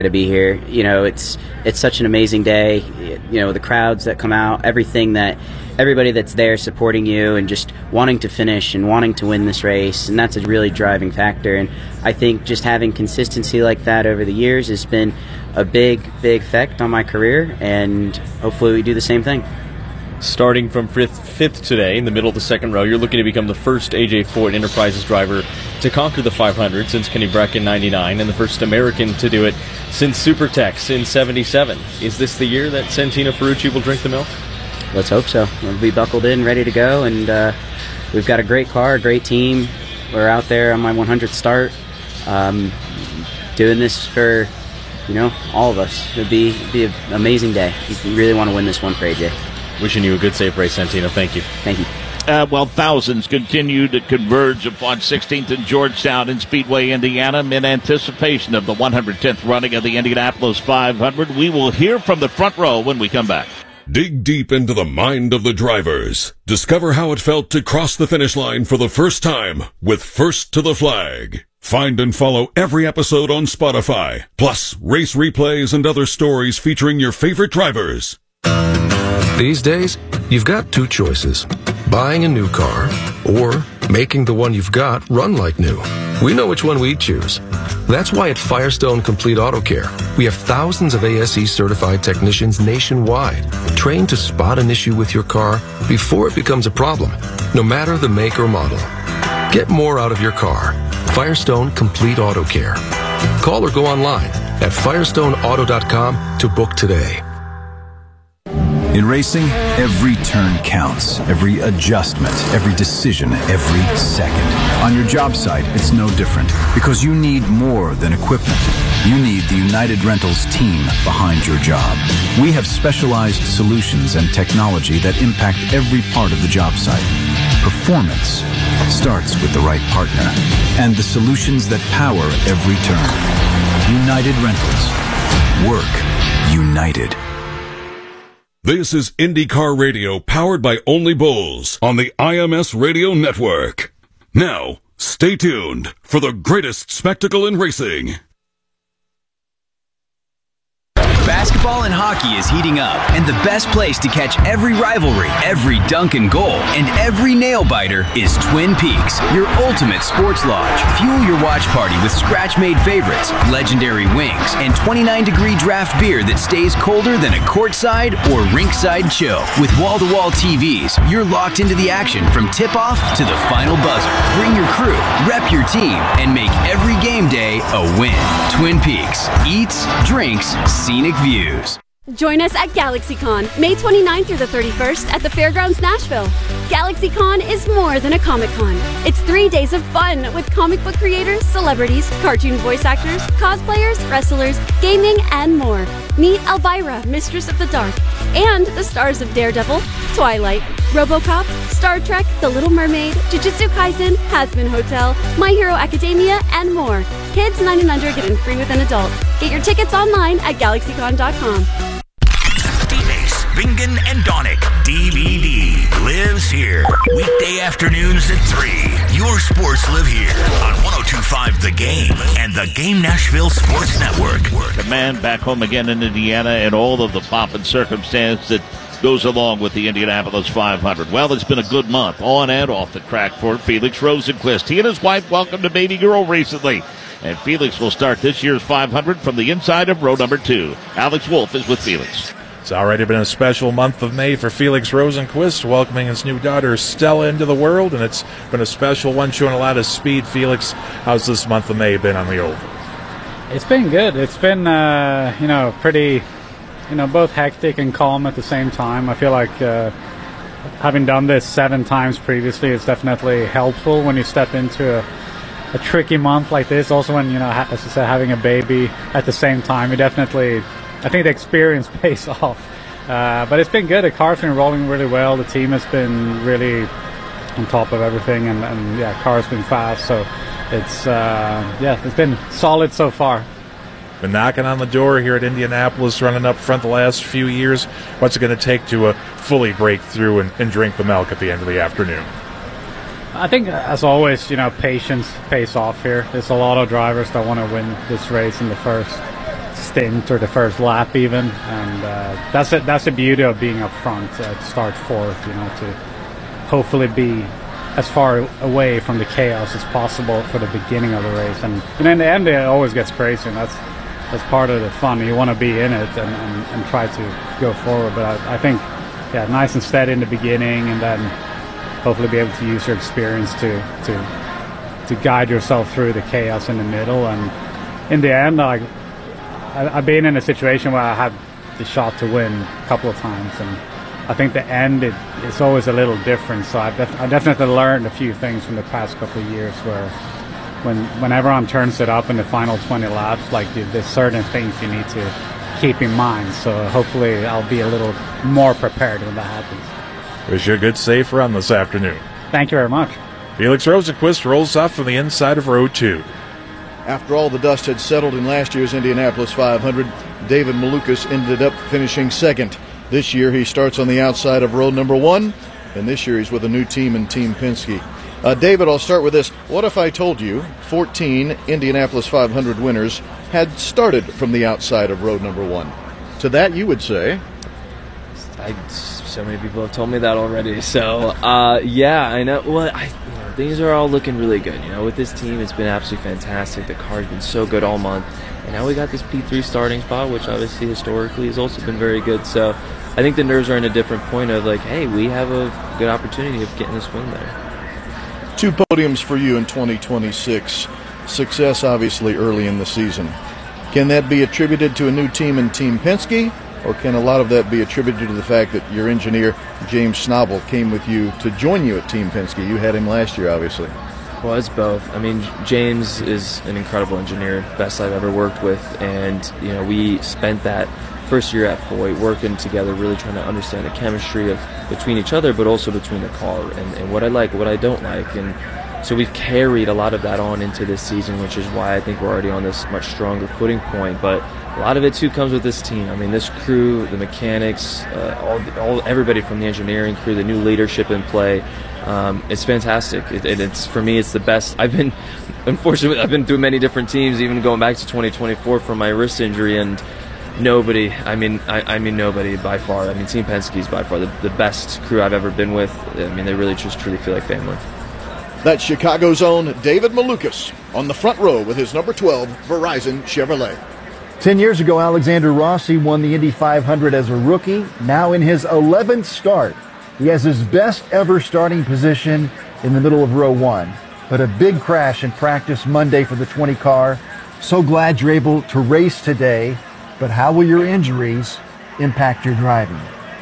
to be here. It's such an amazing day. The crowds that come out, everybody that's there supporting you and just wanting to finish and wanting to win this race, and that's a really driving factor. And I think just having consistency like that over the years has been a big effect on my career, and hopefully we do the same thing. Starting from fifth today, in the middle of the second row, you're looking to become the first AJ Foyt Enterprises driver to conquer the 500 since Kenny Brack in 99, and the first American to do it since Supertex in 77. Is this the year that Santino Ferrucci will drink the milk? Let's hope so. We'll be buckled in, ready to go, and we've got a great car, a great team. We're out there on my 100th start, doing this for all of us. It'd be an amazing day. We really want to win this one for AJ. Wishing you a good, safe race, Santino. Thank you. Thank you. Thousands continue to converge upon 16th and Georgetown in Speedway, Indiana, in anticipation of the 110th running of the Indianapolis 500. We will hear from the front row when we come back. Dig deep into the mind of the drivers. Discover how it felt to cross the finish line for the first time with First to the Flag. Find and follow every episode on Spotify, plus race replays and other stories featuring your favorite drivers. These days, you've got two choices: buying a new car or making the one you've got run like new. We know which one we choose. That's why at Firestone Complete Auto Care, we have thousands of ASE certified technicians nationwide, trained to spot an issue with your car before it becomes a problem, no matter the make or model. Get more out of your car. Firestone Complete Auto Care. Call or go online at firestoneauto.com to book today. In racing, every turn counts, every adjustment, every decision, every second. On your job site, it's no different, because you need more than equipment. You need the United Rentals team behind your job. We have specialized solutions and technology that impact every part of the job site. Performance starts with the right partner and the solutions that power every turn. United Rentals. Work united. This is IndyCar Radio, powered by Only Bulls on the IMS Radio Network. Now, stay tuned for the greatest spectacle in racing. Basketball and hockey is heating up, and the best place to catch every rivalry, every dunk and goal, and every nail-biter is Twin Peaks, your ultimate sports lodge. Fuel your watch party with scratch-made favorites, legendary wings, and 29-degree draft beer that stays colder than a courtside or rinkside chill. With wall-to-wall TVs, you're locked into the action from tip-off to the final buzzer. Bring your crew, rep your team, and make every game day a win. Twin Peaks. Eats, drinks, scenic views. Join us at GalaxyCon, May 29th through the 31st at the Fairgrounds, Nashville. GalaxyCon is more than a Comic-Con. It's 3 days of fun with comic book creators, celebrities, cartoon voice actors, cosplayers, wrestlers, gaming, and more. Meet Elvira, Mistress of the Dark, and the stars of Daredevil, Twilight, RoboCop, Star Trek, The Little Mermaid, Jujutsu Kaisen, Hazbin Hotel, My Hero Academia, and more. Kids 9 and under get in free with an adult. Get your tickets online at GalaxyCon.com. D-Base, Bingen and Donick, DVD, lives here. Weekday afternoons at 3. Your sports live here on 102.5 The Game and the Game Nashville Sports Network. The man back home again in Indiana and all of the pomp and circumstance that goes along with the Indianapolis 500. Well, it's been a good month on and off the track for Felix Rosenqvist. He and his wife welcomed a baby girl recently. And Felix will start this year's 500 from the inside of row number 2. Alex Wolf is with Felix. It's already been a special month of May for Felix Rosenqvist, welcoming his new daughter Stella into the world, and it's been a special one, showing a lot of speed. Felix, how's this month of May been on the oval? It's been good. It's been, pretty, both hectic and calm at the same time. I feel like having done this 7 times previously, it's definitely helpful when you step into a tricky month like this. Also when, as I said, having a baby at the same time, you definitely, I think the experience pays off. But it's been good. The car's been rolling really well. The team has been really on top of everything, and car's been fast. So it's been solid so far. Been knocking on the door here at Indianapolis, running up front the last few years. What's it going to take to fully break through and drink the milk at the end of the afternoon? I think, as always, patience pays off here. There's a lot of drivers that want to win this race in the first. stint or the first lap even, and that's the beauty of being up front at start fourth, to hopefully be as far away from the chaos as possible for the beginning of the race. And in the end, it always gets crazy, and that's part of the fun. You want to be in it and try to go forward, but I think nice and steady in the beginning, and then hopefully be able to use your experience to guide yourself through the chaos in the middle. And in the end, I've been in a situation where I had the shot to win a couple of times, and I think the end it's always a little different. So I definitely learned a few things from the past couple of years where when everyone turns it up in the final 20 laps, there's certain things you need to keep in mind. So hopefully I'll be a little more prepared when that happens. Wish you a good safe run this afternoon. Thank you very much. Felix Rosenqvist rolls off from the inside of row 2. After all the dust had settled in last year's Indianapolis 500, David Malukas ended up finishing second. This year he starts on the outside of row number 1, and this year he's with a new team in Team Penske. David, I'll start with this. What if I told you 14 Indianapolis 500 winners had started from the outside of row number 1? To that you would say? So many people have told me that already. So, I know. Well, things are all looking really good. With this team, it's been absolutely fantastic. The car's been so good all month. And now we got this P3 starting spot, which obviously historically has also been very good. So I think the nerves are in a different point of hey, we have a good opportunity of getting this win there. 2 podiums for you in 2026. Success, obviously, early in the season. Can that be attributed to a new team in Team Penske, or can a lot of that be attributed to the fact that your engineer, James Schnabel, came with you to join you at Team Penske? You had him last year, obviously. Well, it's both. I mean, James is an incredible engineer, best I've ever worked with, and we spent that first year at Foyt working together, really trying to understand the chemistry between each other, but also between the car and what I like, what I don't like, and so we've carried a lot of that on into this season, which is why I think we're already on this much stronger footing point. But a lot of it too comes with this team. I mean, this crew, the mechanics, everybody from the engineering crew, the new leadership in play. It's fantastic. It's for me, it's the best. Unfortunately, I've been through many different teams, even going back to 2024 for my wrist injury, and nobody. I mean, nobody by far. I mean, Team Penske is by far the best crew I've ever been with. I mean, they really just truly feel like family. That's Chicago's own David Malukas on the front row with his number 12 Verizon Chevrolet. 10 years ago, Alexander Rossi won the Indy 500 as a rookie. Now in his 11th start, he has his best ever starting position in the middle of row 1. But a big crash in practice Monday for the 20 car. So glad you're able to race today. But how will your injuries impact your driving?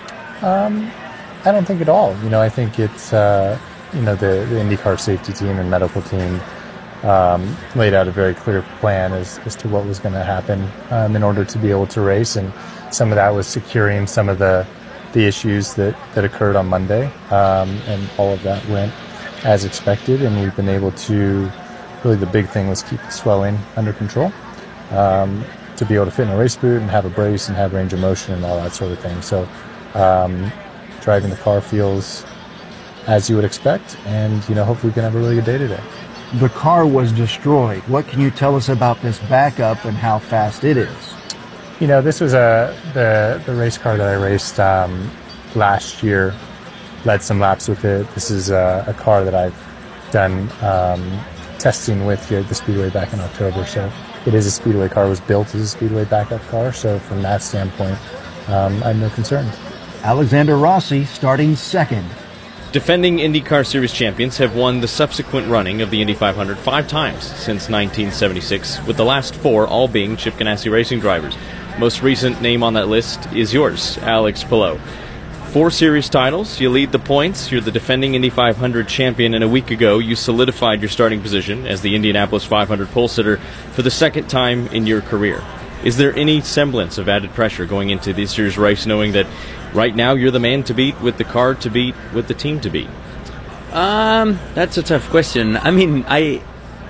I don't think at all. I think it's, the IndyCar safety team and medical team laid out a very clear plan as to what was going to happen in order to be able to race. And some of that was securing some of the issues that occurred on Monday. And all of that went as expected. And we've been able to, really the big thing was keep the swelling under control. To be able to fit in a race boot and have a brace and have range of motion and all that sort of thing. So driving the car feels as you would expect, and hopefully we can have a really good day today. The car was destroyed. What can you tell us about this backup and how fast it is? This was the race car that I raced last year, led some laps with it. This is a car that I've done testing with here at the Speedway back in October, so it is a Speedway car. It was built as a Speedway backup car, so from that standpoint, I have no concerns. Alexander Rossi starting second. Defending IndyCar Series champions have won the subsequent running of the Indy 500 5 times since 1976, with the last 4 all being Chip Ganassi Racing drivers. Most recent name on that list is yours, Alex Palou. 4 series titles, you lead the points, you're the defending Indy 500 champion, and a week ago you solidified your starting position as the Indianapolis 500 pole sitter for the second time in your career. Is there any semblance of added pressure going into this year's race, knowing that right now you're the man to beat, with the car to beat, with the team to beat? That's a tough question. I mean, I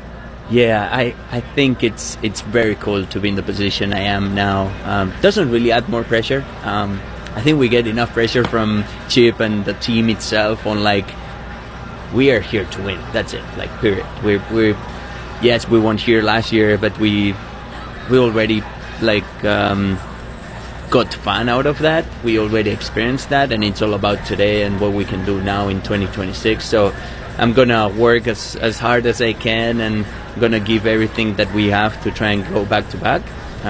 think it's very cool to be in the position I am now. Doesn't really add more pressure. I think we get enough pressure from Chip and the team itself on we are here to win. That's it. Period. Yes, we won here last year, but we already got fun out of that. We already experienced that, and it's all about today and what we can do now in 2026. So I'm gonna work as hard as I can, and I'm gonna give everything that we have to try and go back to back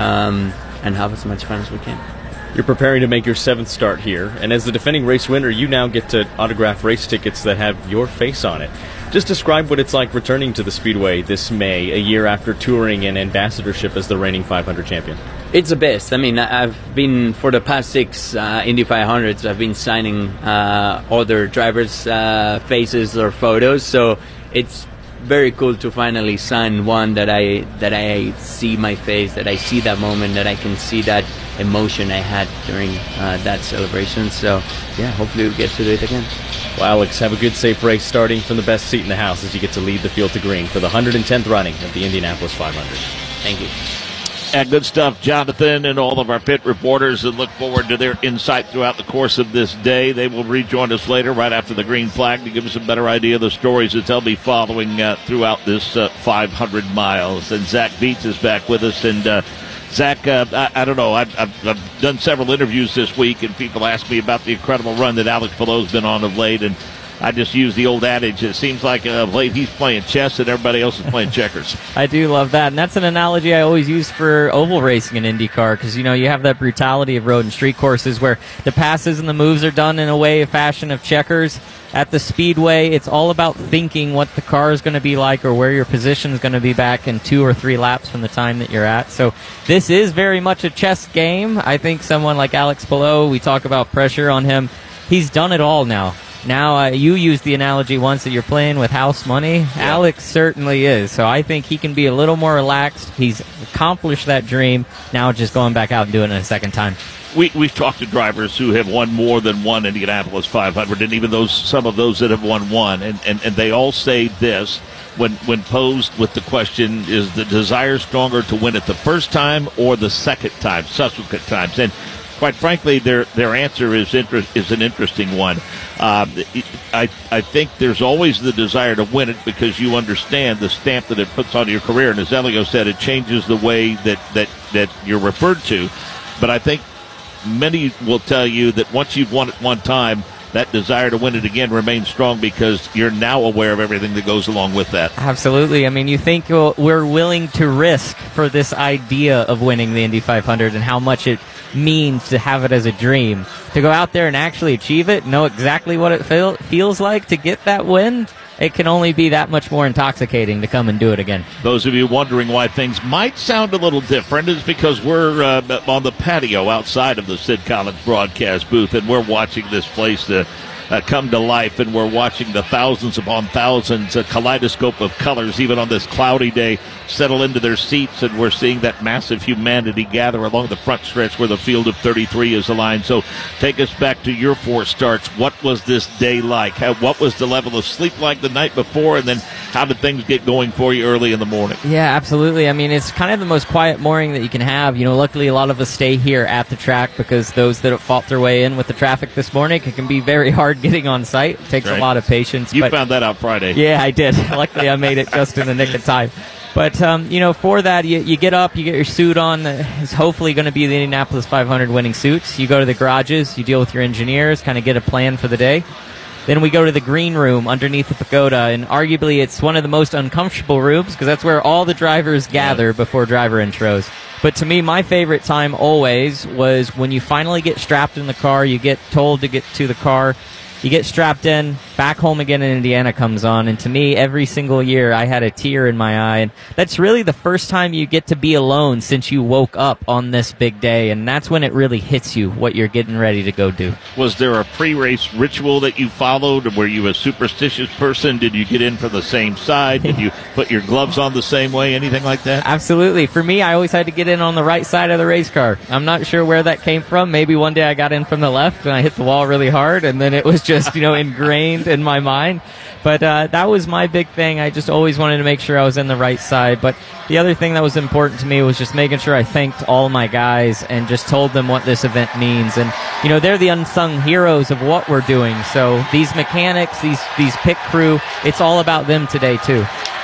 and have as much fun as we can. You're preparing to make your 7th start here, and as the defending race winner, you now get to autograph race tickets that have your face on it. Just describe what it's like returning to the Speedway this May, a year after touring and ambassadorship as the reigning 500 champion. It's the best. I mean, I've been, for the past 6 Indy 500s, I've been signing other drivers' faces or photos, so it's very cool to finally sign one that I see my face, that I see that moment, that I can see that emotion I had during that celebration. So, yeah, hopefully we'll get to do it again. Well, Alex, have a good, safe race starting from the best seat in the house as you get to lead the field to green for the 110th running of the Indianapolis 500. Thank you. And good stuff, Jonathan, and all of our pit reporters, and look forward to their insight throughout the course of this day. They will rejoin us later, right after the green flag, to give us a better idea of the stories that they'll be following throughout this 500 miles. And Zach Beets is back with us. And Zach, I don't know, I've done several interviews this week, and people ask me about the incredible run that Alex Palou's been on of late, and I just use the old adage, it seems like of late he's playing chess and everybody else is playing checkers. I do love that, and that's an analogy I always use for oval racing in IndyCar, because, you know, you have that brutality of road and street courses where the passes and the moves are done in a way, a fashion of checkers. At the Speedway, it's all about thinking what the car is going to be like or where your position is going to be back in 2 or 3 laps from the time that you're at. So this is very much a chess game. I think someone like Alex Palou, we talk about pressure on him. He's done it all now. Now, you used the analogy once that you're playing with house money. Yeah. Alex certainly is. So I think he can be a little more relaxed. He's accomplished that dream. Now just going back out and doing it a second time. We've talked to drivers who have won more than one Indianapolis 500, and even some of those that have won one, and they all say this when posed with the question, is the desire stronger to win it the first time or the second time, subsequent times? And quite frankly, their answer is an interesting one. I think there's always the desire to win it because you understand the stamp that it puts on your career, and as Elio said, it changes the way that you're referred to. But I think many will tell you that once you've won it one time, that desire to win it again remains strong because you're now aware of everything that goes along with that. Absolutely. I mean, you think we're willing to risk for this idea of winning the Indy 500 and how much it means to have it as a dream. To go out there and actually achieve it, know exactly what it feels like to get that win, it can only be that much more intoxicating to come and do it again. Those of you wondering why things might sound a little different is because we're on the patio outside of the Sid Collins broadcast booth, and we're watching this place come to life, and we're watching the thousands upon thousands, a kaleidoscope of colors, even on this cloudy day, settle into their seats, and we're seeing that massive humanity gather along the front stretch where the field of 33 is aligned. So take us back to your 4 starts. What was this day like? What was the level of sleep like the night before, and then how did things get going for you early in the morning? Yeah, absolutely. I mean, it's kind of the most quiet morning that you can have. You know, luckily a lot of us stay here at the track because those that have fought their way in with the traffic this morning, it can be very hard getting on site. It takes a lot of patience. You found that out Friday. Yeah, I did. Luckily, I made it just in the nick of time. But, you know, for that, you get up, you get your suit on. It's hopefully going to be the Indianapolis 500 winning suits. You go to the garages, you deal with your engineers, kind of get a plan for the day. Then we go to the green room underneath the pagoda, and arguably it's one of the most uncomfortable rooms because that's where all the drivers gather before driver intros. But to me, my favorite time always was when you finally get strapped in the car, you get told to get to the car, you get strapped in, Back Home Again in Indiana comes on, and to me, every single year, I had a tear in my eye, and that's really the first time you get to be alone since you woke up on this big day, and that's when it really hits you what you're getting ready to go do. Was there a pre-race ritual that you followed? Were you a superstitious person? Did you get in from the same side? Did you put your gloves on the same way? Anything like that? Absolutely. For me, I always had to get in on the right side of the race car. I'm not sure where that came from. Maybe one day I got in from the left, and I hit the wall really hard, and then it was just, you know, ingrained in my mind. But that was my big thing. I just always wanted to make sure I was in the right side. But the other thing that was important to me was just making sure I thanked all my guys and just told them what this event means. And, you know, they're the unsung heroes of what we're doing. So these mechanics, these pit crew, it's all about them today, too.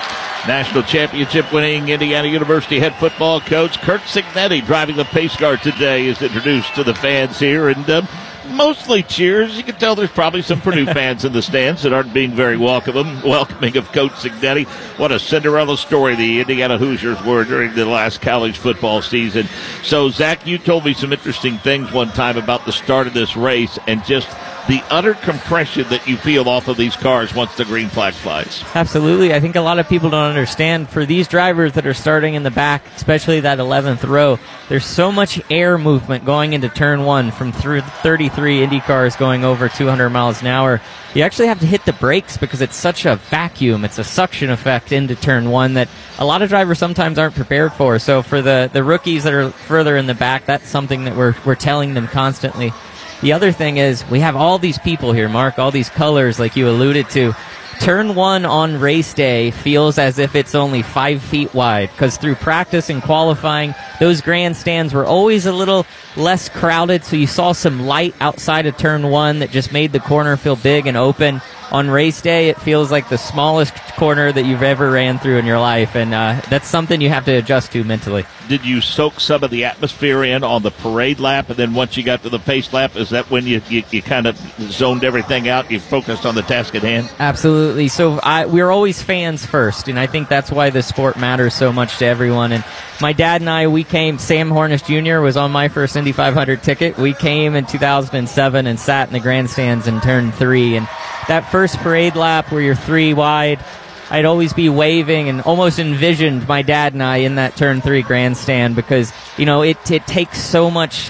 National championship winning Indiana University head football coach Curt Cignetti driving the pace car today is introduced to the fans here, and mostly cheers. You can tell there's probably some Purdue fans in the stands that aren't being very welcoming of Coach Cignetti. What a Cinderella story the Indiana Hoosiers were during the last college football season. So, Zach, you told me some interesting things one time about the start of this race and just the utter compression that you feel off of these cars once the green flag flies. Absolutely. I think a lot of people don't understand. For these drivers that are starting in the back, especially that 11th row, there's so much air movement going into turn 1 from 33 Indy cars going over 200 miles an hour. You actually have to hit the brakes because it's such a vacuum. It's a suction effect into turn 1 that a lot of drivers sometimes aren't prepared for. So for the rookies that are further in the back, that's something that we're telling them constantly. The other thing is we have all these people here, Mark, all these colors like you alluded to. Turn 1 on race day feels as if it's only 5 feet wide because through practice and qualifying, those grandstands were always a little less crowded, so you saw some light outside of turn 1 that just made the corner feel big and open. On race day, it feels like the smallest corner that you've ever ran through in your life, and that's something you have to adjust to mentally. Did you soak some of the atmosphere in on the parade lap, and then once you got to the pace lap, is that when you kind of zoned everything out, you focused on the task at hand? Absolutely. So we're always fans first, and I think that's why the sport matters so much to everyone. And my dad and I, we came, Sam Hornish Jr. was on my first Indy 500 ticket. We came in 2007 and sat in the grandstands in turn 3, and that first parade lap where you're 3 wide, I'd always be waving and almost envisioned my dad and I in that turn 3 grandstand because, you know, it takes so much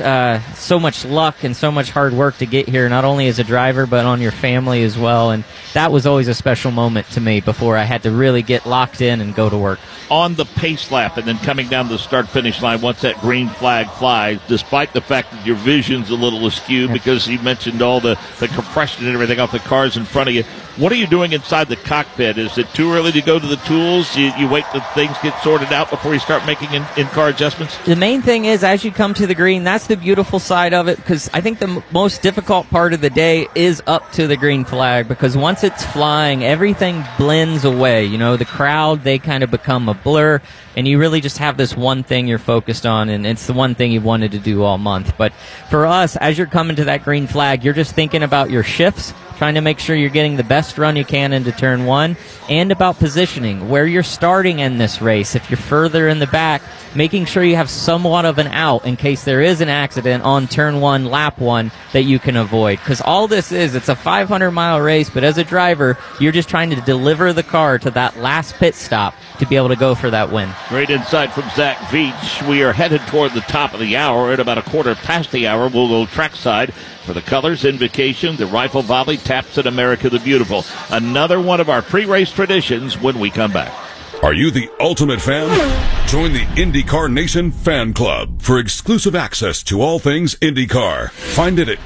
luck and so much hard work to get here, not only as a driver but on your family as well. And that was always a special moment to me before I had to really get locked in and go to work. On the pace lap and then coming down the start-finish line once that green flag flies, despite the fact that your vision's a little askew because you mentioned all the compression and everything off the cars in front of you, what are you doing inside the cockpit? Is it too early to go to the tools? You wait till things get sorted out before you start making in-car adjustments? The main thing is, as you come to the green, that's the beautiful side of it, because I think the most difficult part of the day is up to the green flag, because once it's flying, everything blends away. You know, the crowd, they kind of become a blur, and you really just have this one thing you're focused on, and it's the one thing you've wanted to do all month. But for us, as you're coming to that green flag, you're just thinking about your shifts, trying to make sure you're getting the best run you can into turn 1, and about positioning, where you're starting in this race. If you're further in the back, making sure you have somewhat of an out in case there is an accident on turn 1, lap 1, that you can avoid. Because all this is, it's a 500-mile race, but as a driver, you're just trying to deliver the car to that last pit stop to be able to go for that win. Great insight from Zach Veach. We are headed toward the top of the hour. At about 1/4 the hour, we'll go trackside for the Colors Invocation, the Rifle Volley, Taps at America the Beautiful. Another one of our pre-race traditions when we come back. Are you the ultimate fan? Join the IndyCar Nation Fan Club for exclusive access to all things IndyCar. Find it at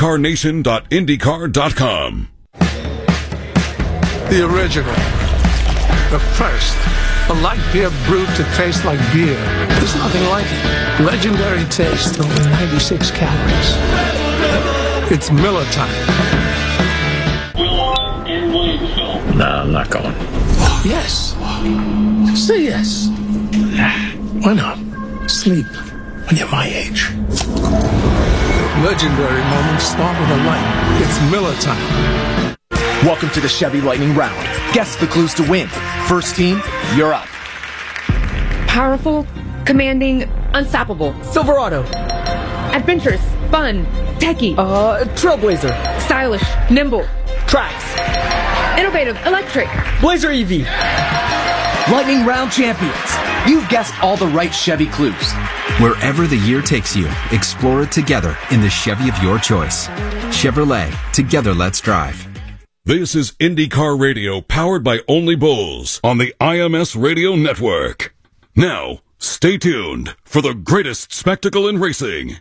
IndyCarNation.IndyCar.com. The original. The first. A light beer brewed to taste like beer. There's nothing like it. Legendary taste, over 96 calories. It's Miller time. Nah, I'm not going. Yes. Say yes. Why not? Sleep when you're my age. Legendary moments start with a light. It's Miller time. Welcome to the Chevy Lightning Round. Guess the clues to win. First team, you're up. Powerful, commanding, unstoppable. Silverado. Adventurous, fun, techie. Trailblazer. Stylish, nimble. Trax. Innovative, electric. Blazer EV. Lightning Round champions. You've guessed all the right Chevy clues. Wherever the year takes you, explore it together in the Chevy of your choice. Chevrolet, together let's drive. This is IndyCar Radio, powered by Only Bulls on the IMS Radio Network. Now, stay tuned for the greatest spectacle in racing.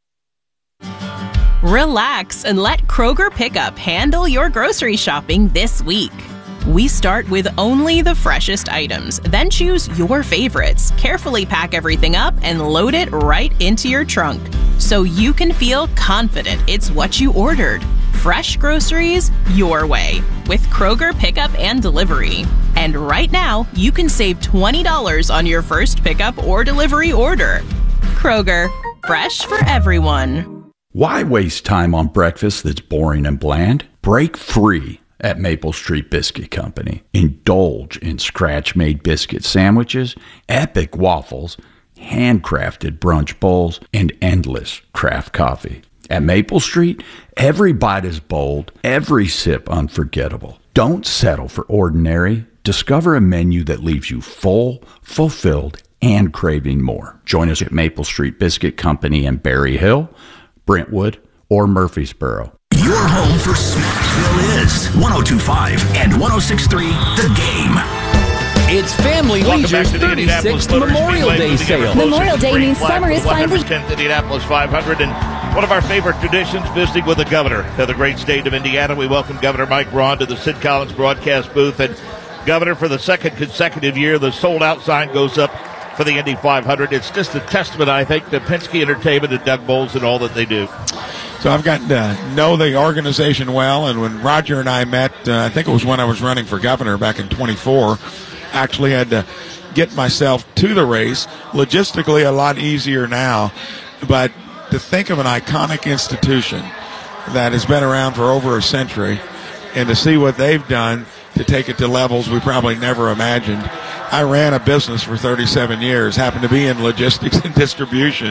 Relax and let Kroger Pickup handle your grocery shopping this week. We start with only the freshest items, then choose your favorites, carefully pack everything up, and load it right into your trunk so you can feel confident it's what you ordered. Fresh groceries your way with Kroger Pickup and Delivery. And right now, you can save $20 on your first pickup or delivery order. Kroger, fresh for everyone. Why waste time on breakfast that's boring and bland? Break free at Maple Street Biscuit Company. Indulge in scratch-made biscuit sandwiches, epic waffles, handcrafted brunch bowls, and endless craft coffee. At Maple Street, every bite is bold, every sip unforgettable. Don't settle for ordinary. Discover a menu that leaves you full, fulfilled, and craving more. Join us at Maple Street Biscuit Company in Berry Hill, Brentwood, or Murfreesboro. Your home for Smashville is 102.5 and 106.3 The Game. It's Family Leisure's 36th Memorial Day sale. Memorial Day means summer is finally... 10th Indianapolis 500, and one of our favorite traditions, visiting with the governor of the great state of Indiana. We welcome Governor Mike Braun to the Sid Collins broadcast booth. And Governor, for the second consecutive year, the sold-out sign goes up for the Indy 500. It's just a testament, I think, to Penske Entertainment and Doug Bowles and all that they do. So I've gotten to know the organization well, and when Roger and I met, I think it was when I was running for governor back in 24, actually had to get myself to the race. Logistically, a lot easier now, but to think of an iconic institution that has been around for over a century and to see what they've done to take it to levels we probably never imagined. I ran a business for 37 years, happened to be in logistics and distribution,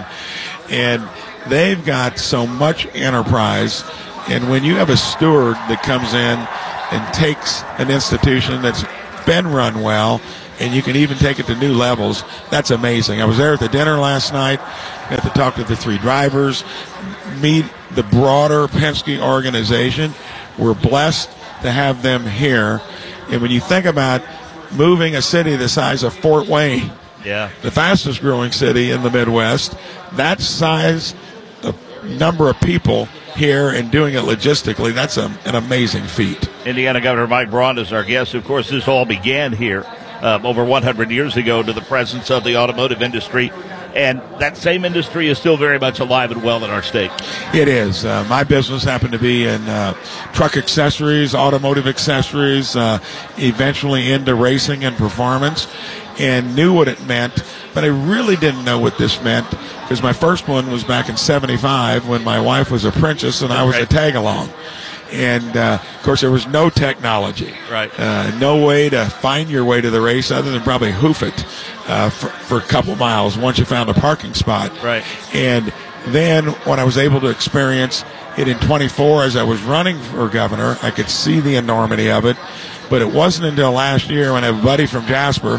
and they've got so much enterprise. And when you have a steward that comes in and takes an institution that's been run well, and you can even take it to new levels, that's amazing. I was there at the dinner last night, got to talk to the three drivers, meet the broader Penske organization. We're blessed to have them here. And when you think about moving a city the size of Fort Wayne, the fastest growing city in the Midwest, that size of number of people here and doing it logistically, that's an amazing feat. Indiana Governor Mike Braun is our guest. Of course, this all began here over 100 years ago to the presence of the automotive industry. And that same industry is still very much alive and well in our state. It is. My business happened to be in truck accessories, automotive accessories, eventually into racing and performance, and knew what it meant. But I really didn't know what this meant because my first one was back in 75 when my wife was a princess and I was a tag-along. And, of course, there was no technology. No way to find your way to the race other than probably hoof it for a couple miles once you found a parking spot. And then when I was able to experience it in 24 as I was running for governor, I could see the enormity of it. But it wasn't until last year when I have a buddy from Jasper,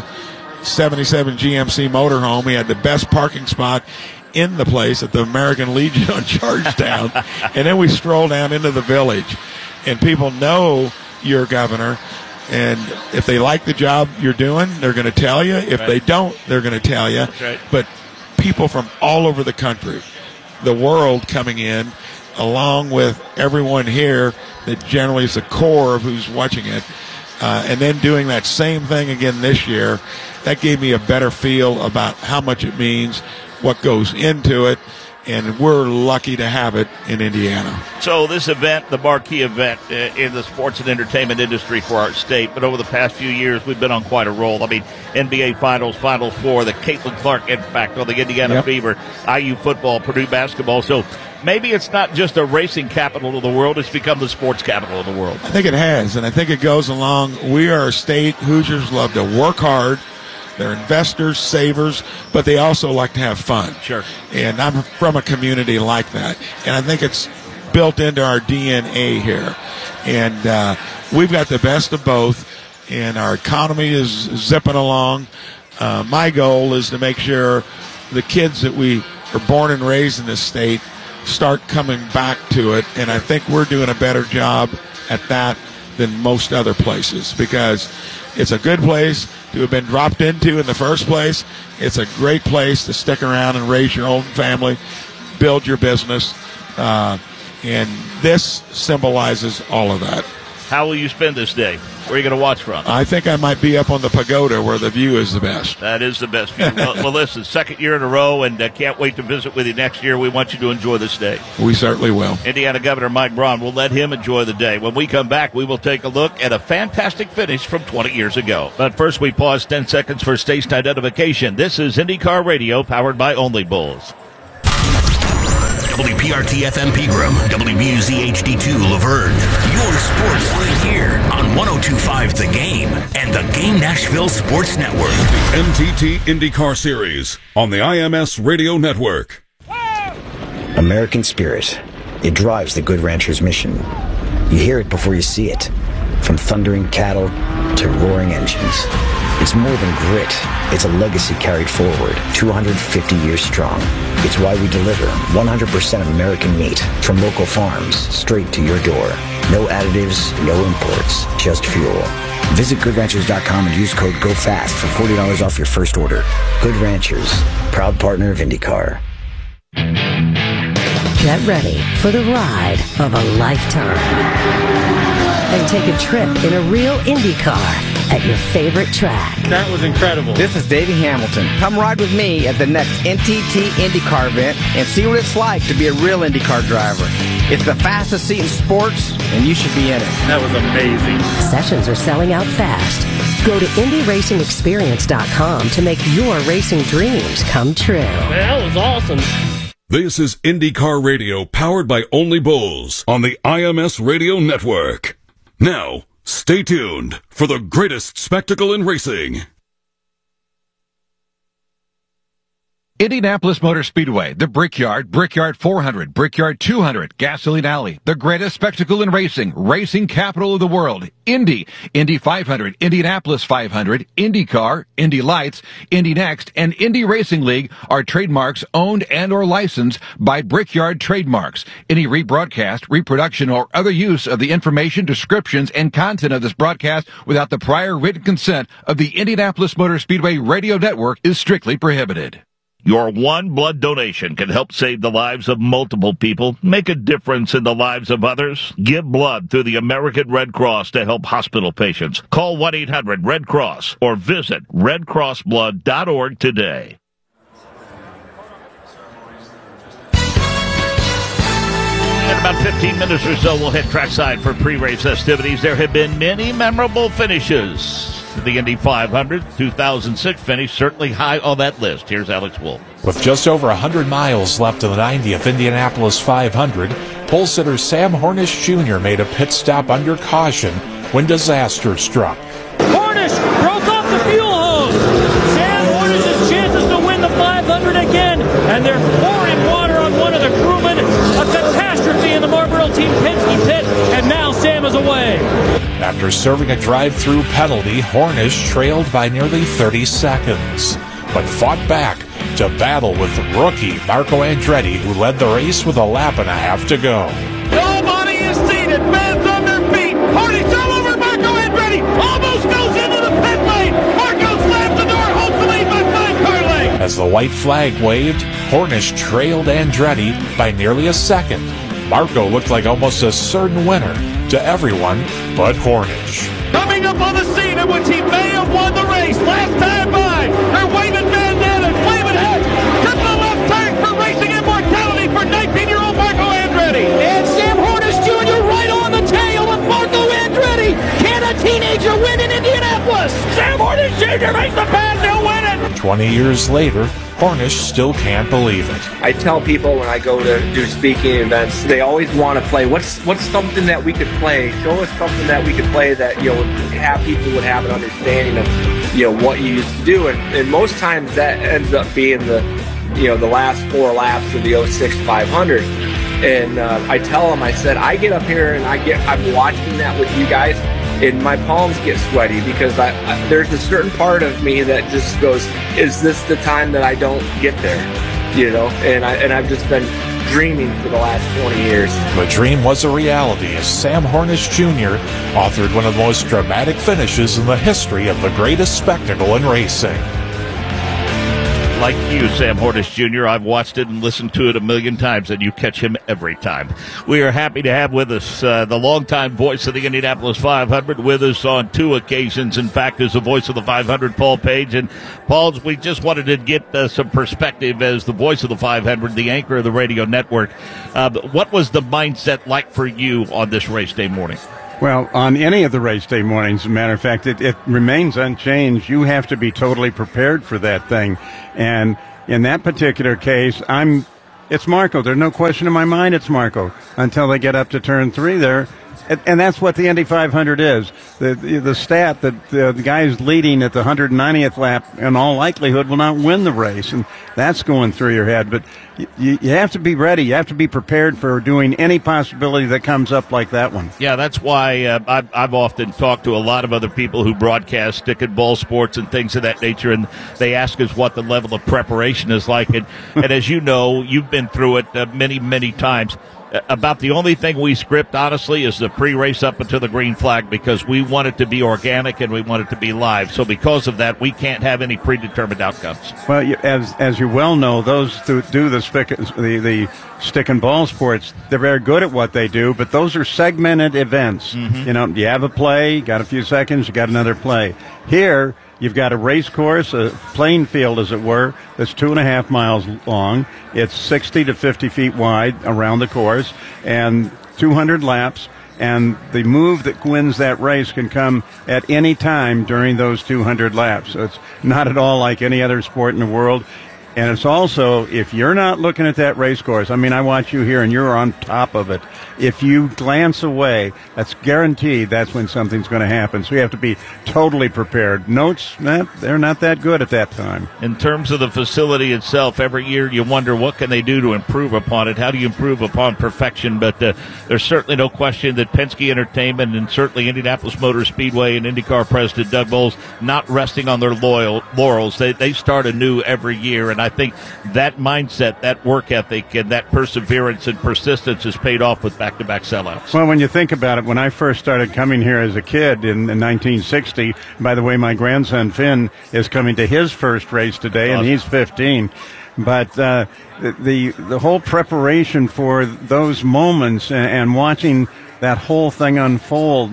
77 GMC motorhome, he had the best parking spot in the place at the American Legion on Georgetown. And then we stroll down into the village, and people know you're governor. And if they like the job you're doing, they're going to tell you. If they don't, they're going to tell you. But people from all over the country, the world coming in, along with everyone here that generally is the core of who's watching it, and then doing that same thing again this year, that gave me a better feel about how much it means, what goes into it, and we're lucky to have it in Indiana. So this event, the marquee event in the sports and entertainment industry for our state, but over the past few years, we've been on quite a roll. I mean, NBA Finals, Final Four, the Caitlin Clark impact on the Indiana Fever, IU football, Purdue basketball. So maybe it's not just a racing capital of the world, it's become the sports capital of the world. I think it has, and I think it goes along. We are a state, Hoosiers love to work hard. They're investors, savers, but they also like to have fun. And I'm from a community like that. And I think it's built into our DNA here. And we've got the best of both, and our economy is zipping along. My goal is to make sure the kids that we are born and raised in this state start coming back to it. And I think we're doing a better job at that than most other places, because it's a good place to have been dropped into in the first place. It's a great place to stick around and raise your own family, build your business, and this symbolizes all of that. How will you spend this day? Where are you going to watch from? I think I might be up on the pagoda where the view is the best. That is the best view. Well, listen, second year in a row, and can't wait to visit with you next year. We want you to enjoy this day. We certainly will. Indiana Governor Mike Braun will let him enjoy the day. When we come back, we will take a look at a fantastic finish from 20 years ago. But first, we pause 10 seconds for station identification. This is IndyCar Radio, powered by Only Bulls. WPRT-FM Pegram, WBUZ-HD2 Laverne. Your sports right here on 102.5 The Game and the Game Nashville Sports Network. The NTT IndyCar Series on the IMS Radio Network. American spirit. It drives the Good Ranchers mission. You hear it before you see it. From thundering cattle to roaring engines. It's more than grit. It's a legacy carried forward, 250 years strong. It's why we deliver 100% American meat from local farms straight to your door. No additives, no imports, just fuel. Visit GoodRanchers.com and use code GOFAST for $40 off your first order. Good Ranchers, proud partner of IndyCar. Get ready for the ride of a lifetime. And take a trip in a real Indy car at your favorite track. That was incredible. This is Davey Hamilton. Come ride with me at the next NTT IndyCar event and see what it's like to be a real IndyCar driver. It's the fastest seat in sports, and you should be in it. That was amazing. Sessions are selling out fast. Go to IndyRacingExperience.com to make your racing dreams come true. That was awesome. This is IndyCar Radio, powered by Only Bulls on the IMS Radio Network. Now, stay tuned for the greatest spectacle in racing. Indianapolis Motor Speedway, the Brickyard, Brickyard 400, Brickyard 200, Gasoline Alley, the greatest spectacle in racing, racing capital of the world, Indy, Indy 500, Indianapolis 500, IndyCar, Indy Lights, Indy Next, and Indy Racing League are trademarks owned and or licensed by Brickyard Trademarks. Any rebroadcast, reproduction, or other use of the information, descriptions, and content of this broadcast without the prior written consent of the Indianapolis Motor Speedway Radio Network is strictly prohibited. Your one blood donation can help save the lives of multiple people, make a difference in the lives of others. Give blood through the American Red Cross to help hospital patients. Call 1-800-RED-CROSS or visit redcrossblood.org today. In about 15 minutes or so, we'll hit trackside for pre-race festivities. There have been many memorable finishes. The Indy 500 2006 finish certainly high on that list. Here's Alex Wolf. With just over 100 miles left in the 90th Indianapolis 500, pole sitter Sam Hornish Jr. made a pit stop under caution when disaster struck. Hornish broke off the fuel hose. Sam Hornish's chances to win the 500 again, and they're pouring water on one of the crewmen. A catastrophe in the Marlboro Team Penske pit, and now Sam is away. After serving a drive-through penalty, Hornish trailed by nearly 30 seconds, but fought back to battle with rookie Marco Andretti, who led the race with a lap and a half to go. Nobody is seated. Fans on their feet. Hornish all over Marco Andretti. Almost goes into the pit lane. Marco slams the door. Holds the lead by 5 car lengths. As the white flag waved, Hornish trailed Andretti by nearly a second. Marco looked like almost a certain winner to everyone but Hornish. Coming up on the scene in which he may have won the race last time by. They're waving bandanas, waving heads. To the left turn for racing immortality for 19-year-old Marco Andretti. And Sam Hornish Jr. right on the tail of Marco Andretti. Can a teenager win in Indianapolis? Sam Hornish Jr. makes the pass, he'll win it. 20 years later, Hornish still can't believe it. I tell people when I go to do speaking events, they always want to play. What's something that we could play? Show us something that we could play that have people would have an understanding of what you used to do. And most times that ends up being the last 4 laps of the 06 500. And I tell them, I said, I get up here and I'm watching that with you guys. And my palms get sweaty because there's a certain part of me that just goes, is this the time that I don't get there? And I've just been dreaming for the last 20 years. The dream was a reality as Sam Hornish Jr. authored one of the most dramatic finishes in the history of the greatest spectacle in racing. Like you, Sam Hornish Jr., I've watched it and listened to it a million times, and you catch him every time. We are happy to have with us the longtime voice of the Indianapolis 500, with us on 2 occasions, in fact, as the voice of the 500, Paul Page. And, Paul, we just wanted to get some perspective as the voice of the 500, the anchor of the radio network. What was the mindset like for you on this race day morning? Well, on any of the race day mornings, as a matter of fact, it remains unchanged. You have to be totally prepared for that thing. And in that particular case, it's Marco. There's no question in my mind it's Marco until they get up to turn 3 there. And that's what the Indy 500 is. The stat that the guys leading at the 190th lap in all likelihood will not win the race. And that's going through your head. But you have to be ready. You have to be prepared for doing any possibility that comes up like that one. Yeah, that's why I've often talked to a lot of other people who broadcast stick and ball sports and things of that nature, and they ask us what the level of preparation is like. And as you know, you've been through it many, many times. About the only thing we script, honestly, is the pre-race up until the green flag, because we want it to be organic and we want it to be live. So because of that, we can't have any predetermined outcomes. Well, as you well know, those who do the stick and ball sports, they're very good at what they do, but those are segmented events. Mm-hmm. You know, you have a play, you got a few seconds, you got another play. Here, you've got a race course, a playing field, as it were, that's 2.5 miles long. It's 60 to 50 feet wide around the course, and 200 laps. And the move that wins that race can come at any time during those 200 laps. So it's not at all like any other sport in the world. And it's also, if you're not looking at that race course, I mean, I watch you here and you're on top of it. If you glance away, that's guaranteed that's when something's going to happen. So you have to be totally prepared. Notes, they're not that good at that time. In terms of the facility itself, every year you wonder what can they do to improve upon it. How do you improve upon perfection? But there's certainly no question that Penske Entertainment and certainly Indianapolis Motor Speedway and IndyCar President Doug Bowles not resting on their laurels. They start anew every year, and I think that mindset, that work ethic, and that perseverance and persistence has paid off with back-to-back sellouts. Well, when you think about it, when I first started coming here as a kid in 1960, by the way, my grandson Finn is coming to his first race today, and he's 15. But the whole preparation for those moments and watching that whole thing unfold,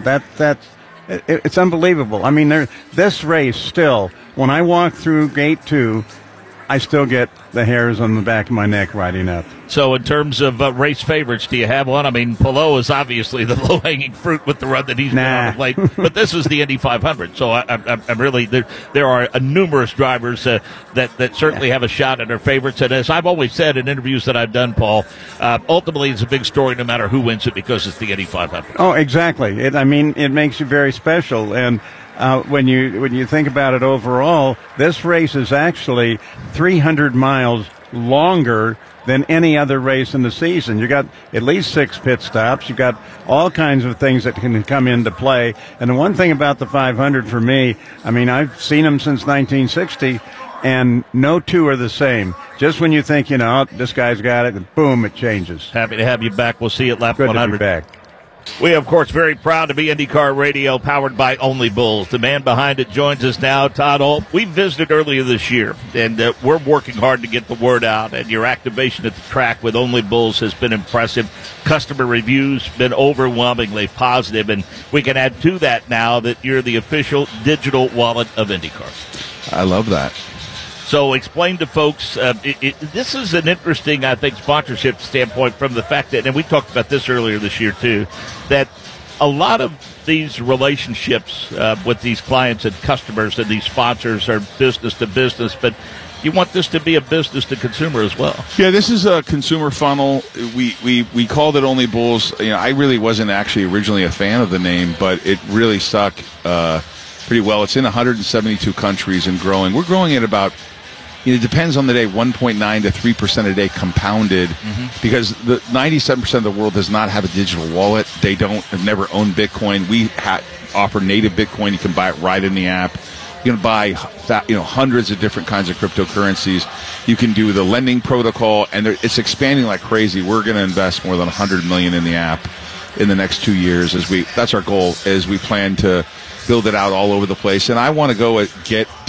it's unbelievable. I mean, this race still, when I walk through Gate 2, I still get the hairs on the back of my neck riding up. So in terms of race favorites, do you have one? I mean, Palou is obviously the low-hanging fruit with the run that he's been on of late. But this is the Indy 500. So I'm really, there are numerous drivers that certainly have a shot at their favorites. And as I've always said in interviews that I've done, Paul, ultimately it's a big story no matter who wins it, because it's the Indy 500. Oh, exactly. It makes you very special. And when you think about it overall, this race is actually 300 miles longer than any other race in the season. You got at least 6 pit stops. You got all kinds of things that can come into play. And the one thing about the 500 for me, I mean, I've seen them since 1960, and no two are the same. Just when you think, this guy's got it, and boom, it changes. Happy to have you back. We'll see you at lap 100. Good to be back. We are, of course, very proud to be IndyCar Radio, powered by Only Bulls. The man behind it joins us now, Todd Ault. We visited earlier this year, and we're working hard to get the word out, and your activation at the track with Only Bulls has been impressive. Customer reviews been overwhelmingly positive, and we can add to that now that you're the official digital wallet of IndyCar. I love that. So explain to folks, this is an interesting, I think, sponsorship standpoint from the fact that, and we talked about this earlier this year too, that a lot of these relationships with these clients and customers and these sponsors are business to business, but you want this to be a business to consumer as well. Yeah, this is a consumer funnel. We called it Only Bulls. I really wasn't actually originally a fan of the name, but it really stuck pretty well. It's in 172 countries and growing. We're growing at about, it depends on the day, 1.9 to 3% a day compounded, because the 97% of the world does not have a digital wallet. They have never owned Bitcoin. We offer native Bitcoin. You can buy it right in the app. You can buy hundreds of different kinds of cryptocurrencies. You can do the lending protocol, and it's expanding like crazy. We're going to invest more than $100 million in the app in the next 2 years. That's our goal, as we plan to build it out all over the place. And I want to get to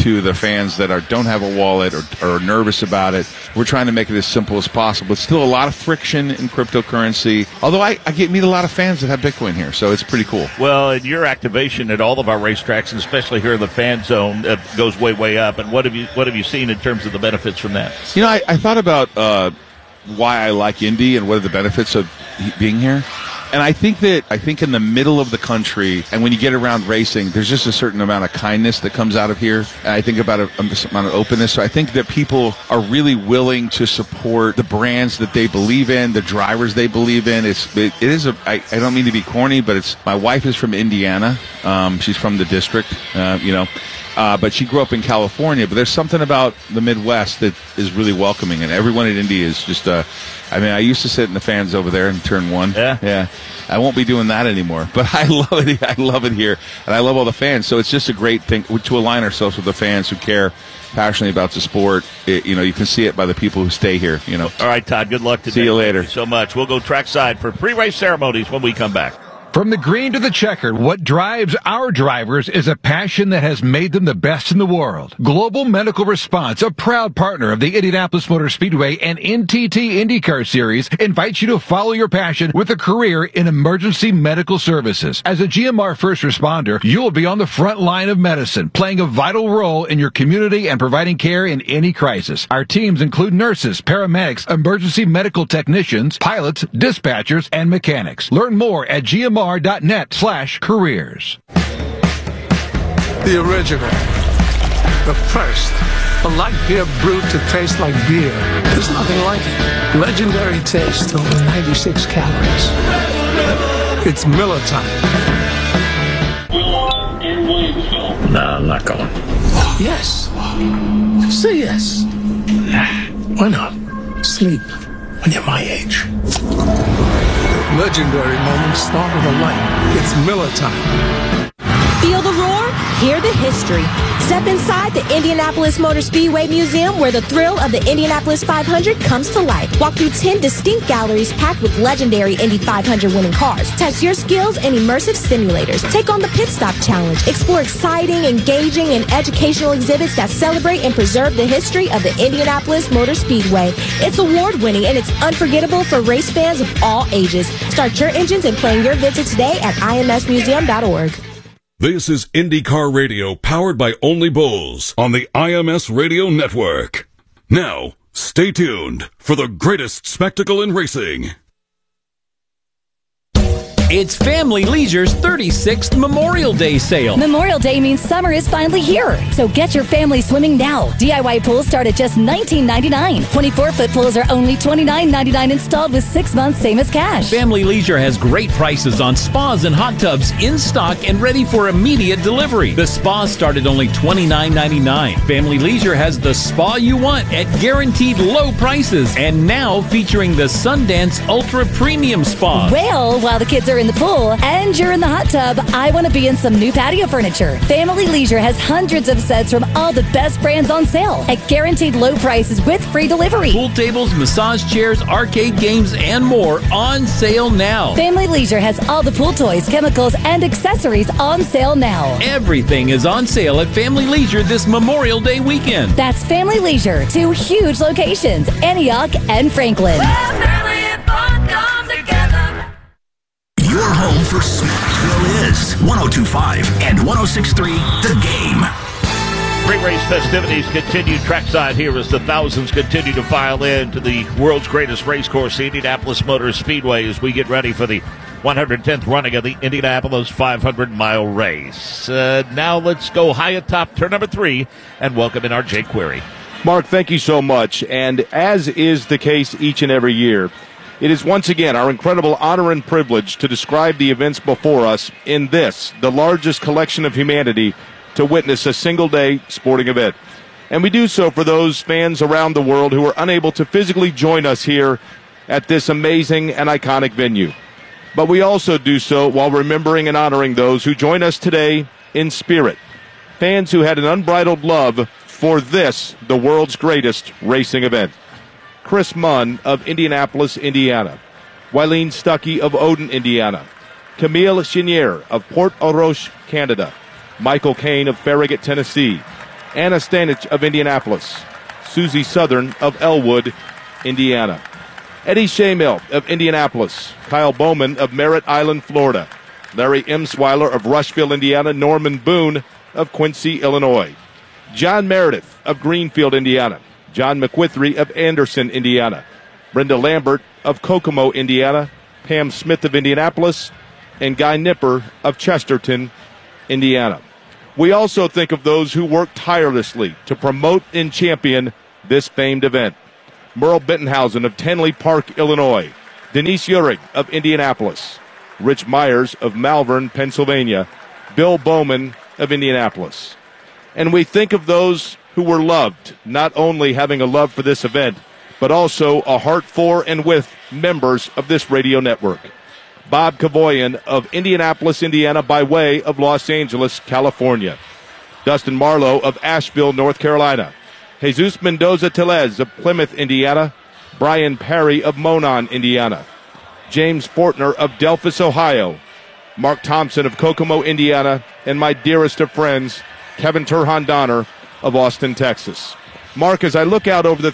to the fans that don't have a wallet or are nervous about it. We're trying to make it as simple as possible. It's still a lot of friction in cryptocurrency, although I meet a lot of fans that have Bitcoin here, so it's pretty cool. Well, and your activation at all of our racetracks, and especially here in the fan zone, goes way, way up. And what have you seen in terms of the benefits from that? You know, I thought about why I like Indy and what are the benefits of being here. And I think in the middle of the country, and when you get around racing, there's just a certain amount of kindness that comes out of here. And I think about a amount of openness. So I think that people are really willing to support the brands that they believe in, the drivers they believe in. I don't mean to be corny, but my wife is from Indiana. She's from the district, but she grew up in California. But there's something about the Midwest that is really welcoming, and everyone at Indy is just I used to sit in the fans over there in turn one. Yeah. I won't be doing that anymore. But I love it. I love it here, and I love all the fans. So it's just a great thing to align ourselves with the fans who care passionately about the sport. You can see it by the people who stay here. All right, Todd. Good luck today. See you later. Thank you so much. We'll go trackside for pre-race ceremonies when we come back. From the green to the checkered, what drives our drivers is a passion that has made them the best in the world. Global Medical Response, a proud partner of the Indianapolis Motor Speedway and NTT IndyCar Series, invites you to follow your passion with a career in emergency medical services. As a GMR first responder, you will be on the front line of medicine, playing a vital role in your community and providing care in any crisis. Our teams include nurses, paramedics, emergency medical technicians, pilots, dispatchers, and mechanics. Learn more at GMR.net/careers. The original. The first. A light beer brewed to taste like beer. There's nothing like it. Legendary taste, over 96 calories. It's Miller time. No, I'm not going. Yes. Say yes. Why not? Sleep when you're my age. Legendary moments start with a light. It's Miller time. Feel the roar? Hear the history. Step inside the Indianapolis Motor Speedway Museum, where the thrill of the Indianapolis 500 comes to life. Walk through 10 distinct galleries packed with legendary Indy 500 winning cars. Test your skills in immersive simulators. Take on the Pit Stop Challenge. Explore exciting, engaging, and educational exhibits that celebrate and preserve the history of the Indianapolis Motor Speedway. It's award-winning, and it's unforgettable for race fans of all ages. Start your engines and plan your visit today at imsmuseum.org. This is IndyCar Radio, powered by Only Bulls on the IMS Radio Network. Now, stay tuned for the greatest spectacle in racing. It's Family Leisure's 36th Memorial Day sale. Memorial Day means summer is finally here. So get your family swimming now. DIY pools start at just $19.99. 24-foot pools are only $29.99 installed with 6 months, same as cash. Family Leisure has great prices on spas and hot tubs in stock and ready for immediate delivery. The spas start at only $29.99. Family Leisure has the spa you want at guaranteed low prices. And now featuring the Sundance Ultra Premium Spa. Well, while the kids are in the pool and you're in the hot tub, I want to be in some new patio furniture. Family Leisure has hundreds of sets from all the best brands on sale at guaranteed low prices with free delivery. Pool tables, massage chairs, arcade games, and more on sale now. Family Leisure has all the pool toys, chemicals, and accessories on sale now. Everything is on sale at Family Leisure this Memorial Day weekend. That's Family Leisure, 2 huge locations, Antioch and Franklin. Your home for Smashville is 102.5 and 106.3 The Game. Pre-race festivities continue trackside here as the thousands continue to file in to the world's greatest race course, the Indianapolis Motor Speedway, as we get ready for the 110th running of the Indianapolis 500-mile race. Now let's go high atop turn number 3 and welcome in our Jake Query. Mark, thank you so much. And as is the case each and every year, it is once again our incredible honor and privilege to describe the events before us in this, the largest collection of humanity to witness a single-day sporting event. And we do so for those fans around the world who are unable to physically join us here at this amazing and iconic venue. But we also do so while remembering and honoring those who join us today in spirit. Fans who had an unbridled love for this, the world's greatest racing event. Chris Munn of Indianapolis, Indiana. Wileen Stuckey of Odin, Indiana. Camille Chenier of Port Au Roche, Canada. Michael Kane of Farragut, Tennessee. Anna Stanich of Indianapolis, Susie Southern of Elwood, Indiana, Eddie Shamill of Indianapolis, Kyle Bowman of Merritt Island, Florida, Larry Emsweiler of Rushville, Indiana, Norman Boone of Quincy, Illinois, John Meredith of Greenfield, Indiana, John McWithry of Anderson, Indiana, Brenda Lambert of Kokomo, Indiana, Pam Smith of Indianapolis, and Guy Nipper of Chesterton, Indiana. We also think of those who work tirelessly to promote and champion this famed event. Merle Bittenhausen of Tenley Park, Illinois, Denise Urig of Indianapolis, Rich Myers of Malvern, Pennsylvania, Bill Bowman of Indianapolis. And we think of those who were loved, not only having a love for this event, but also a heart for and with members of this radio network. Bob Kavoyan of Indianapolis, Indiana, by way of Los Angeles, California. Dustin Marlowe of Asheville, North Carolina. Jesus Mendoza Tellez of Plymouth, Indiana. Brian Perry of Monon, Indiana. James Fortner of Delphus, Ohio. Mark Thompson of Kokomo, Indiana. And my dearest of friends, Kevin Turhan Donner of Austin, Texas. Mark, as I look out over the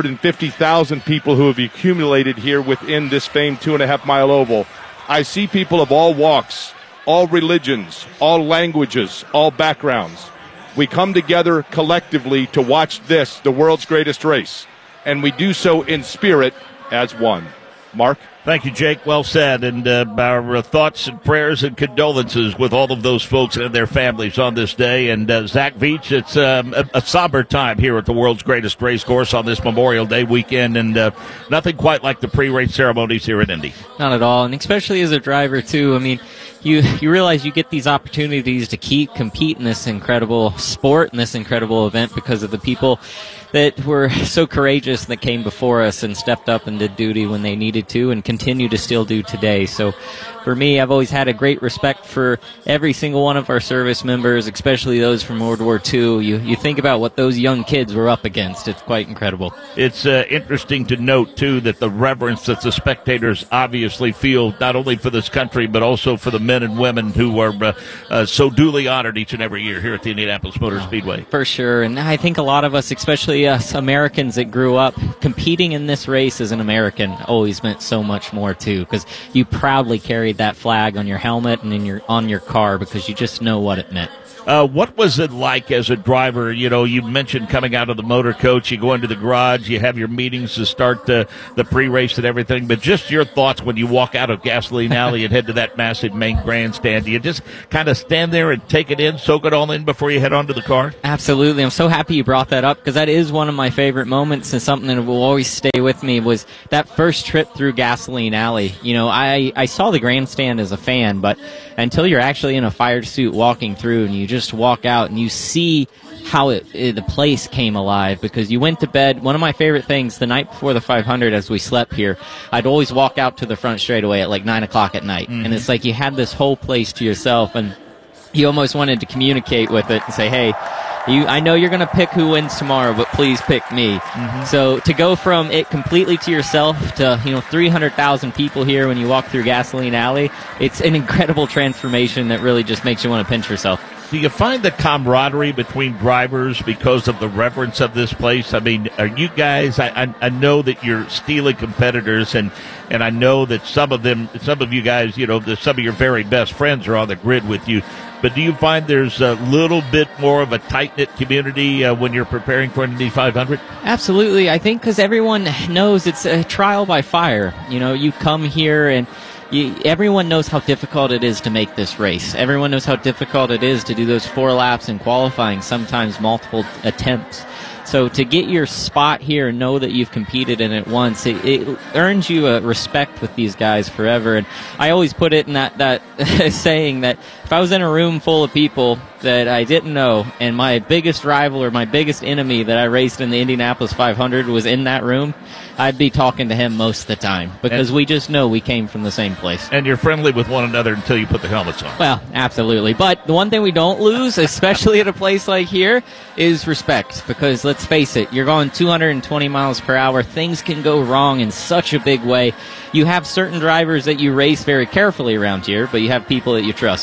350,000 people who have accumulated here within this famed 2.5-mile oval, I see people of all walks, all religions, all languages, all backgrounds. We come together collectively to watch this, the world's greatest race, and we do so in spirit as one. Mark? Thank you, Jake. Well said. And our thoughts and prayers and condolences with all of those folks and their families on this day. And Zach Veach, it's a somber time here at the world's greatest race course on this Memorial Day weekend. And nothing quite like the pre-race ceremonies here at Indy. Not at all. And especially as a driver, too. I mean, you realize you get these opportunities to compete in this incredible sport and this incredible event because of the people that were so courageous that came before us and stepped up and did duty when they needed to and continue to still do today. So for me, I've always had a great respect for every single one of our service members, especially those from World War II. You think about what those young kids were up against. It's quite incredible. It's interesting to note, too, that the reverence that the spectators obviously feel, not only for this country, but also for the men and women who are so duly honored each and every year here at the Indianapolis Motor Speedway. For sure. And I think a lot of us, especially us Americans that grew up competing in this race as an American, always meant so much more, too, because you proudly carried that flag on your helmet and on your car because you just know what it meant. What was it like as a driver? You know, you mentioned coming out of the motor coach, you go into the garage, you have your meetings to start the pre-race and everything, but just your thoughts when you walk out of Gasoline Alley and head to that massive main grandstand. Do you just kind of stand there and take it in, soak it all in before you head onto the car? Absolutely. I'm so happy you brought that up because that is one of my favorite moments and something that will always stay with me was that first trip through Gasoline Alley. You know, I saw the grandstand as a fan, but until you're actually in a fire suit walking through and you just walk out and you see how the place came alive because you went to bed. One of my favorite things the night before the 500 as we slept here, I'd always walk out to the front straightaway at like 9 o'clock at night. Mm-hmm. And it's like you had this whole place to yourself and you almost wanted to communicate with it and say, hey, I know you're going to pick who wins tomorrow, but please pick me. Mm-hmm. So to go from it completely to yourself to 300,000 people here when you walk through Gasoline Alley, it's an incredible transformation that really just makes you want to pinch yourself. Do you find the camaraderie between drivers because of the reverence of this place? I mean, are you guys, I know that you're steely competitors, and I know that some of you guys, some of your very best friends are on the grid with you, but do you find there's a little bit more of a tight-knit community when you're preparing for an Indy 500? Absolutely. I think because everyone knows it's a trial by fire. You come here and everyone knows how difficult it is to make this race. Everyone knows how difficult it is to do those 4 laps in qualifying, sometimes multiple attempts. So to get your spot here and know that you've competed in it once, it earns you a respect with these guys forever. And I always put it in that saying that if I was in a room full of people that I didn't know and my biggest rival or my biggest enemy that I raced in the Indianapolis 500 was in that room, I'd be talking to him most of the time because we just know we came from the same place. And you're friendly with one another until you put the helmets on. Well, absolutely. But the one thing we don't lose, especially at a place like here, is respect. Because let's face it, you're going 220 miles per hour. Things can go wrong in such a big way. You have certain drivers that you race very carefully around here, but you have people that you trust too.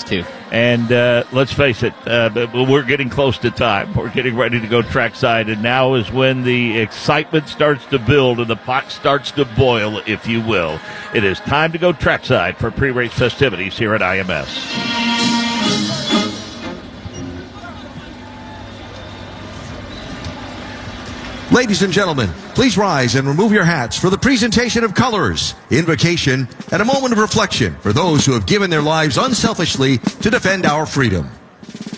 And let's face it, we're getting close to time. We're getting ready to go trackside, and now is when the excitement starts to build and the pot starts to boil, if you will. It is time to go trackside for pre-race festivities here at IMS. Ladies and gentlemen, please rise and remove your hats for the presentation of colors, invocation, and a moment of reflection for those who have given their lives unselfishly to defend our freedom.